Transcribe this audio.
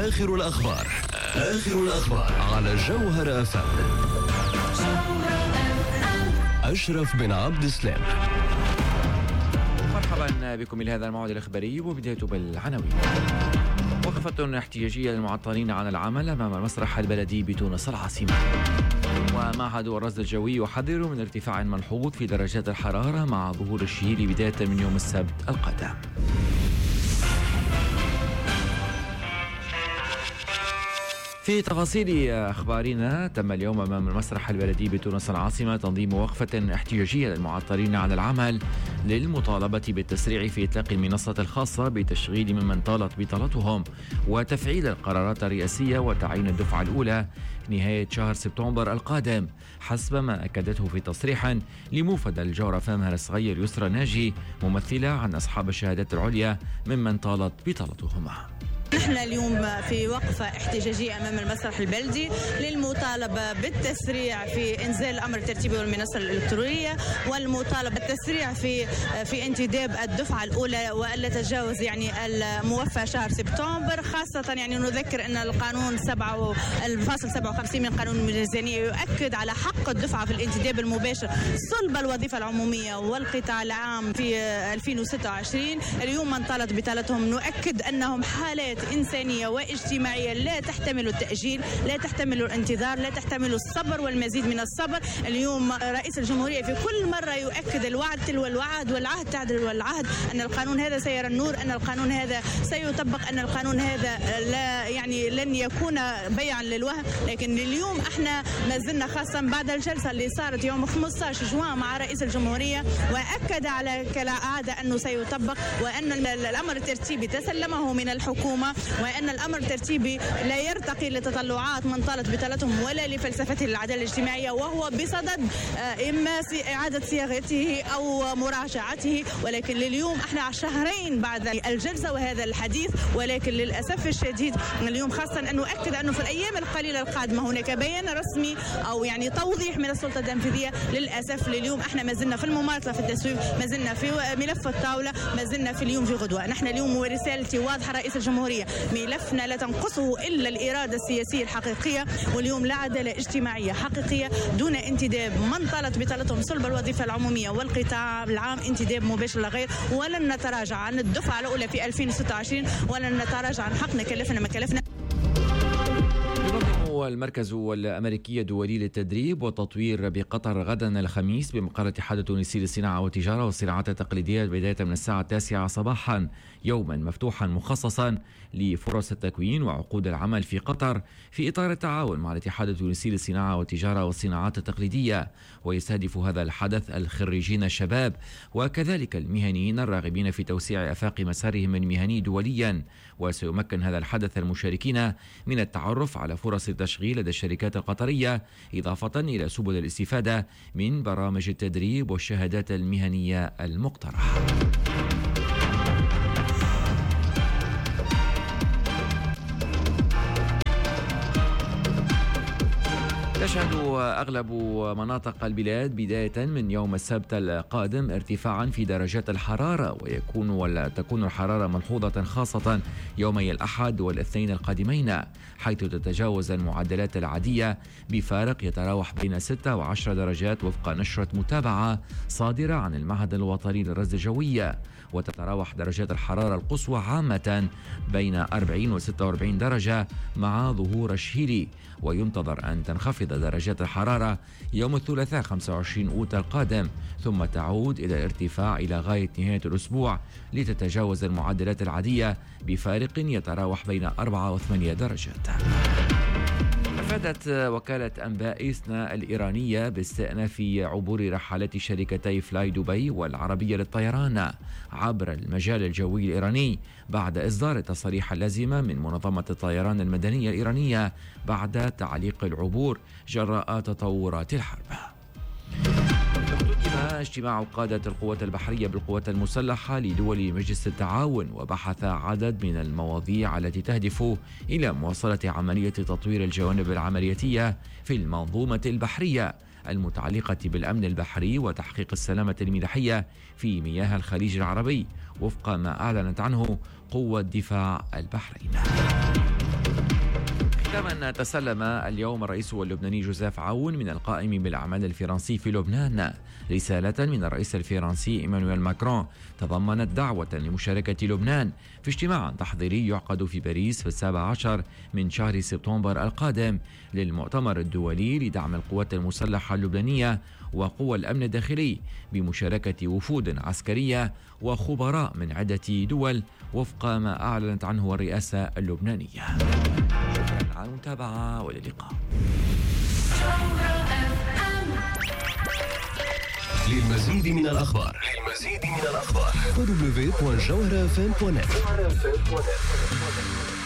آخر الأخبار على جوهر FM. أشرف بن عبد السلام. مرحبا بكم إلى هذا الموعد الإخباري، وبدايته بالعناوين. وقفة احتجاجية للمعطلين عن العمل أمام المسرح البلدي بتونس العاصمة. ومعهد الرصد الجوي يحذر من ارتفاع ملحوظ في درجات الحرارة مع ظهور الشيل بداية من يوم السبت القادم. في تفاصيل أخبارنا، تم اليوم أمام المسرح البلدي بتونس العاصمة تنظيم وقفة احتجاجية للمعطلين عن العمل للمطالبة بالتسريع في إطلاق المنصة الخاصة بتشغيل ممن طالت بطالتهم وتفعيل القرارات الرئاسية وتعيين الدفعة الأولى نهاية شهر سبتمبر القادم، حسب ما أكدته في تصريح لموفد الجورة فامها الصغير يسرى ناجي، ممثلة عن أصحاب الشهادات العليا ممن طالت بطالتهم. نحن اليوم في وقفة احتجاجية أمام المسرح البلدي للمطالبة بالتسريع في إنزال الأمر الترتيبي والمنصة الإلكترونية، والمطالبة بالتسريع في انتداب الدفعة الأولى وألا تتجاوز الموفى شهر سبتمبر، خاصة نذكر أن القانون 7.57 من قانون الميزانية يؤكد على حق الدفعة في الانتداب المباشر صلب الوظيفة العمومية والقطاع العام في 2026. اليوم من طالت بطالتهم نؤكد أنهم حالات إنسانية واجتماعية لا تحتمل التأجيل، لا تحتمل الانتظار، لا تحتمل الصبر والمزيد من الصبر. اليوم رئيس الجمهورية في كل مرة يؤكد الوعد تلو الوعد والعهد تعدل والعهد، أن القانون هذا سيرى النور، أن القانون هذا سيطبق، أن القانون هذا لا لن يكون بيعا للوهم. لكن اليوم احنا ما زلنا، خاصة بعد الجلسة اللي صارت يوم 15 جوان مع رئيس الجمهورية، وأكد على كالعادة أنه سيطبق، وأن الأمر الترتيبي تسلمه من الحكومة، وأن الأمر الترتيبي لا يرتقي لتطلعات من طالت بطالتهم ولا لفلسفته للعدالة الاجتماعية، وهو بصدد إما إعادة صياغته أو مراجعته. ولكن لليوم احنا شهرين بعد الجلسة وهذا الحديث، ولكن للأسف الشديد اليوم خاصة أن نؤكد أنه في الأيام القليلة القادمة هناك بيان رسمي أو توضيح من السلطة التنفيذية. للأسف لليوم احنا ما زلنا في المماطلة في التسويف، ما زلنا في ملف الطاولة، ما زلنا في اليوم في غدوة. نحن اليوم ورسالتي واضحة رئيس الجمهورية، ملفنا لا تنقصه إلا الإرادة السياسية الحقيقية، واليوم لا عدالة اجتماعية حقيقية دون انتداب من طالت بطالتهم صلب الوظيفة العمومية والقطاع العام انتداب مباشر لا غير. ولن نتراجع عن الدفعة الأولى في 2026، ولن نتراجع عن حقنا كلفنا ما كلفنا. المركز الأمريكي الدولي للتدريب والتطوير بقطر غدا الخميس بمقر الاتحاد التونسي للصناعة والتجارة والصناعات التقليدية بداية من الساعة 9 صباحا، يوما مفتوحا مخصصا لفرص التكوين وعقود العمل في قطر في إطار التعاون مع الاتحاد التونسي للصناعة والتجارة والصناعات التقليدية. ويستهدف هذا الحدث الخريجين الشباب وكذلك المهنيين الراغبين في توسيع آفاق مسارهم المهني دوليا. وسيمكن هذا الحدث المشاركين من التعرف على فرص التشغيل لدى الشركات القطرية، إضافة إلى سبل الاستفادة من برامج التدريب والشهادات المهنية المقترحة. تشهد أغلب مناطق البلاد بداية من يوم السبت القادم ارتفاعا في درجات الحرارة، تكون الحرارة ملحوظة خاصة يومي الأحد والاثنين القادمين، حيث تتجاوز المعدلات العادية بفارق يتراوح بين 6 و10 درجات وفق نشرة متابعة صادرة عن المعهد الوطني للرصد الجوي. وتتراوح درجات الحرارة القصوى عامة بين 40 و46 درجة مع ظهور الشهيل. وينتظر أن تنخفض درجات الحرارة يوم الثلاثاء 25 أوت القادم، ثم تعود إلى الارتفاع إلى غاية نهاية الأسبوع لتتجاوز المعدلات العادية بفارق يتراوح بين 4 و8 درجات. أفادت وكالة أنباء إسنا الإيرانية باستئناف عبور رحلات شركتي فلاي دبي والعربية للطيران عبر المجال الجوي الإيراني بعد إصدار التصاريح اللازمة من منظمة الطيران المدنية الإيرانية بعد تعليق العبور جراء تطورات الحرب. اجتماع قادة القوات البحرية بالقوات المسلحة لدول مجلس التعاون، وبحث عدد من المواضيع التي تهدف إلى مواصلة عملية تطوير الجوانب العملياتية في المنظومة البحرية المتعلقة بالأمن البحري وتحقيق السلامة الملاحية في مياه الخليج العربي، وفق ما أعلنت عنه قوة دفاع البحرين. كما تسلم اليوم الرئيس اللبناني جوزيف عون من القائم بالأعمال الفرنسي في لبنان رسالة من الرئيس الفرنسي إيمانويل ماكرون تضمنت دعوة لمشاركة لبنان في اجتماع تحضيري يعقد في باريس في 17 من شهر سبتمبر القادم للمؤتمر الدولي لدعم القوات المسلحة اللبنانية وقوى الأمن الداخلي بمشاركة وفود عسكرية وخبراء من عدة دول وفق ما أعلنت عنه الرئاسة اللبنانية. شكرا على المتابعة والى اللقاء. للمزيد من الأخبار www.jawharafm.net